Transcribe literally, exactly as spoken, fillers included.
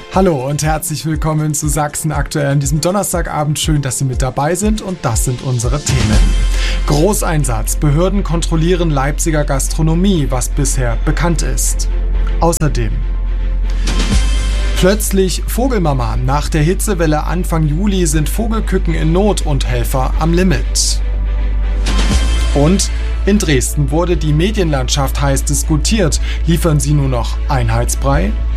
Hallo und herzlich willkommen zu Sachsen aktuell an diesem Donnerstagabend. Schön, dass Sie mit dabei sind und das sind unsere Themen. Großeinsatz. Behörden kontrollieren Leipziger Gastronomie, was bisher bekannt ist. Außerdem plötzlich Vogelmama. Nach der Hitzewelle Anfang Juli sind Vogelküken in Not und Helfer am Limit. Und in Dresden wurde die Medienlandschaft heiß diskutiert. Liefern Sie nur noch Einheitsbrei?